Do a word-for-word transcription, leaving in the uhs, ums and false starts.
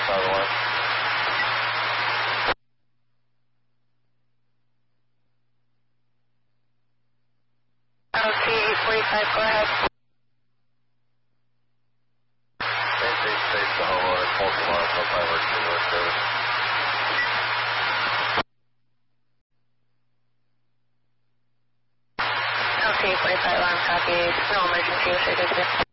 forty-five one. L C eight forty-five, go ahead. Maintain space to Homeowner, Pulse One, no five two North Service. L C eight forty-five, on copy. No emergency, wish I could do.